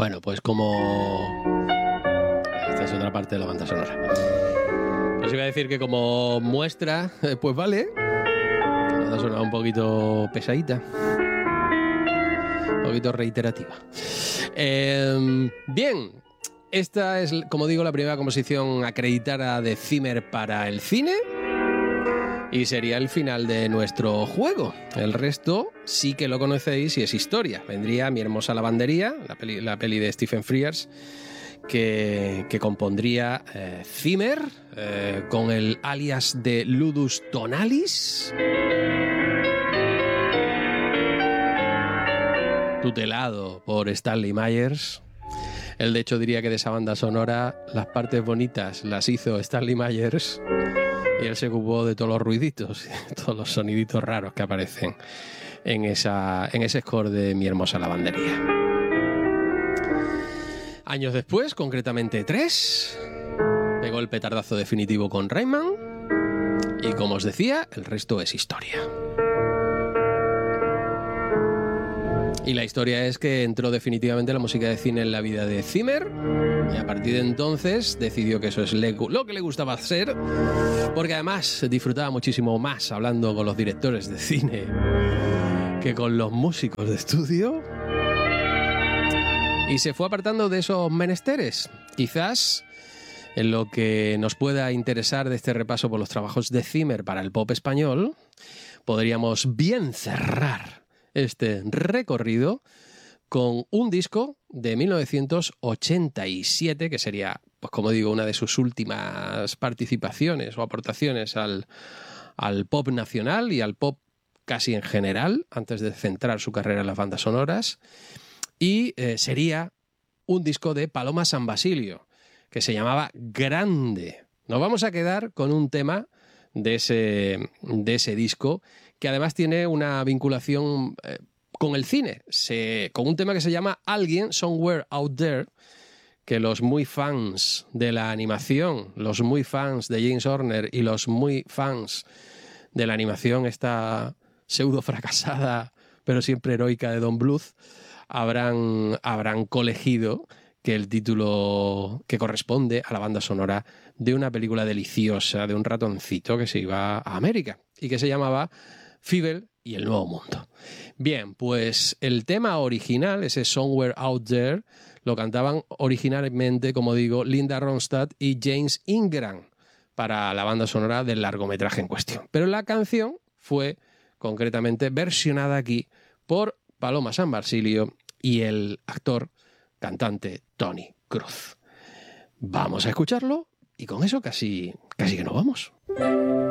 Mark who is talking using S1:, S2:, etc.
S1: Bueno, pues como... Esta es otra parte de la banda sonora. Os iba a decir que como muestra, pues vale. La banda sonora un poquito pesadita. Un poquito reiterativa. Bien. Esta es, como digo, la primera composición acreditada de Zimmer para el cine. Y sería el final de nuestro juego. El resto sí que lo conocéis y es historia. Vendría Mi hermosa lavandería, la peli de Stephen Frears, que compondría Zimmer con el alias de Ludus Tonalis, tutelado por Stanley Myers. Él de hecho diría que de esa banda sonora las partes bonitas las hizo Stanley Myers y él se ocupó de todos los ruiditos, todos los soniditos raros que aparecen en ese score de Mi hermosa lavandería. Años después, concretamente 3, pegó el petardazo definitivo con Rayman y, como os decía, el resto es historia. Y la historia es que entró definitivamente la música de cine en la vida de Zimmer y a partir de entonces decidió que eso es lo que le gustaba hacer, porque además disfrutaba muchísimo más hablando con los directores de cine que con los músicos de estudio. Y se fue apartando de esos menesteres. Quizás en lo que nos pueda interesar de este repaso por los trabajos de Zimmer para el pop español, podríamos bien cerrar este recorrido con un disco de 1987, que sería, pues como digo, una de sus últimas participaciones o aportaciones al pop nacional y al pop casi en general, antes de centrar su carrera en las bandas sonoras. Y sería un disco de Paloma San Basilio, que se llamaba Grande. Nos vamos a quedar con un tema de ese disco, que además tiene una vinculación con el cine, con un tema que se llama Alguien, Somewhere Out There, que los muy fans de la animación, los muy fans de James Horner y los muy fans de la animación esta pseudo fracasada, pero siempre heroica de Don Bluth, habrán colegido que el título que corresponde a la banda sonora de una película deliciosa de un ratoncito que se iba a América y que se llamaba Fievel y el Nuevo Mundo. Bien, pues el tema original, ese Somewhere Out There, lo cantaban originalmente, como digo, Linda Ronstadt y James Ingram para la banda sonora del largometraje en cuestión. Pero la canción fue concretamente versionada aquí por Paloma San Basilio y el actor cantante Tony Cruz. Vamos a escucharlo y con eso casi que nos vamos.